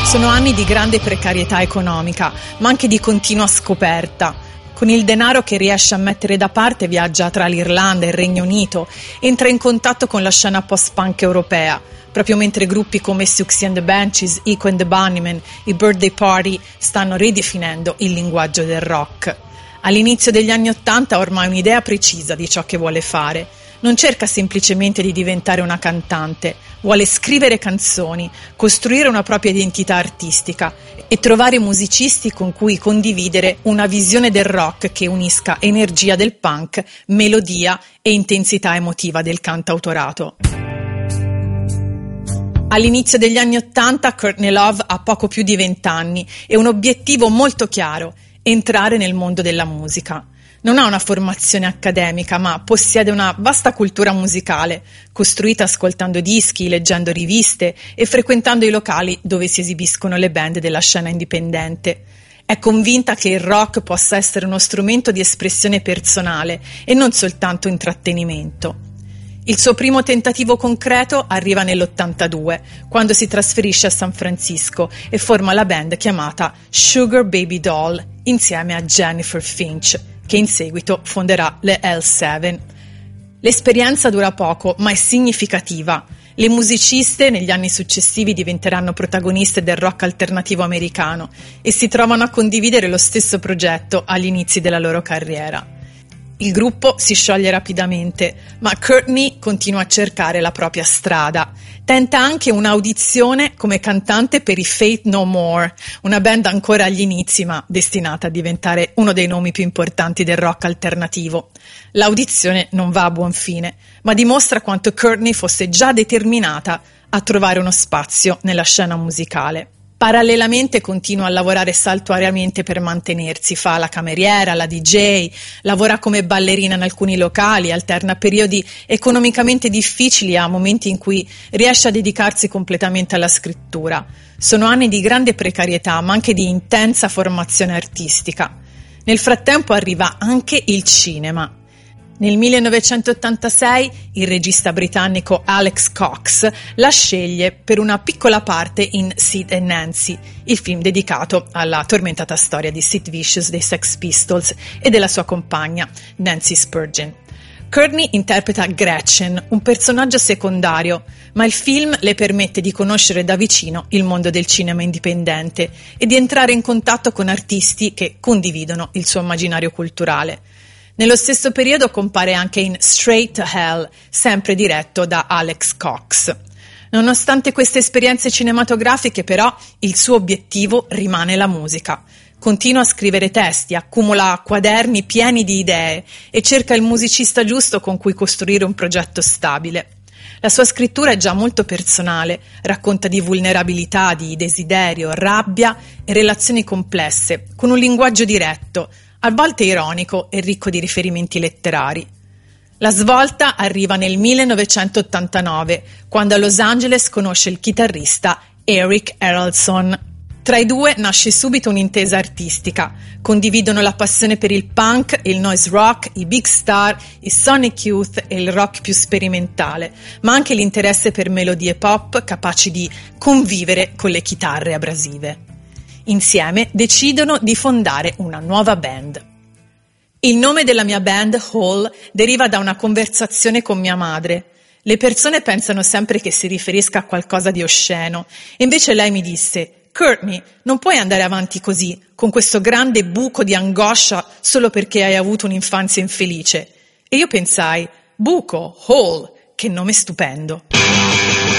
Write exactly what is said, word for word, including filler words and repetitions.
Sono anni di grande precarietà economica, ma anche di continua scoperta. Con il denaro che riesce a mettere da parte viaggia tra l'Irlanda e il Regno Unito, entra in contatto con la scena post-punk europea, proprio mentre gruppi come Siouxsie and the Banshees, Echo and the Bunnymen, i Birthday Party stanno ridefinendo il linguaggio del rock. All'inizio degli anni Ottanta ha ormai un'idea precisa di ciò che vuole fare. Non cerca semplicemente di diventare una cantante, vuole scrivere canzoni, costruire una propria identità artistica e trovare musicisti con cui condividere una visione del rock che unisca energia del punk, melodia e intensità emotiva del cantautorato. All'inizio degli anni Ottanta Courtney Love ha poco più di vent'anni e un obiettivo molto chiaro: entrare nel mondo della musica. Non ha una formazione accademica, ma possiede una vasta cultura musicale, costruita ascoltando dischi, leggendo riviste e frequentando i locali dove si esibiscono le band della scena indipendente. È convinta che il rock possa essere uno strumento di espressione personale e non soltanto intrattenimento. Il suo primo tentativo concreto arriva nell'ottantadue, quando si trasferisce a San Francisco e forma la band chiamata Sugar Baby Doll insieme a Jennifer Finch, che in seguito fonderà le L sette. L'esperienza dura poco, ma è significativa. Le musiciste negli anni successivi diventeranno protagoniste del rock alternativo americano e si trovano a condividere lo stesso progetto agli inizi della loro carriera. Il gruppo si scioglie rapidamente, ma Courtney continua a cercare la propria strada. Tenta anche un'audizione come cantante per i Faith No More, una band ancora agli inizi ma destinata a diventare uno dei nomi più importanti del rock alternativo. L'audizione non va a buon fine, ma dimostra quanto Courtney fosse già determinata a trovare uno spazio nella scena musicale. Parallelamente continua a lavorare saltuariamente per mantenersi, fa la cameriera, la D J, lavora come ballerina in alcuni locali, alterna periodi economicamente difficili a momenti in cui riesce a dedicarsi completamente alla scrittura. Sono anni di grande precarietà, ma anche di intensa formazione artistica. Nel frattempo arriva anche il cinema. Nel millenovecentottantasei il regista britannico Alex Cox la sceglie per una piccola parte in Sid and Nancy, il film dedicato alla tormentata storia di Sid Vicious dei Sex Pistols e della sua compagna Nancy Spurgeon. Courtney interpreta Gretchen, un personaggio secondario, ma il film le permette di conoscere da vicino il mondo del cinema indipendente e di entrare in contatto con artisti che condividono il suo immaginario culturale. Nello stesso periodo compare anche in Straight to Hell, sempre diretto da Alex Cox. Nonostante queste esperienze cinematografiche, però, il suo obiettivo rimane la musica. Continua a scrivere testi, accumula quaderni pieni di idee e cerca il musicista giusto con cui costruire un progetto stabile. La sua scrittura è già molto personale, racconta di vulnerabilità, di desiderio, rabbia e relazioni complesse, con un linguaggio diretto, a volte ironico e ricco di riferimenti letterari. La svolta arriva nel millenovecentottantanove, quando a Los Angeles conosce il chitarrista Eric Erlandson. Tra i due nasce subito un'intesa artistica. Condividono la passione per il punk, il noise rock, i big star, il sonic youth e il rock più sperimentale, ma anche l'interesse per melodie pop capaci di convivere con le chitarre abrasive. Insieme decidono di fondare una nuova band. Il nome della mia band, Hole, deriva da una conversazione con mia madre. Le persone pensano sempre che si riferisca a qualcosa di osceno, e invece lei mi disse: Courtney, non puoi andare avanti così, con questo grande buco di angoscia solo perché hai avuto un'infanzia infelice. E io pensai: buco, Hole, che nome stupendo.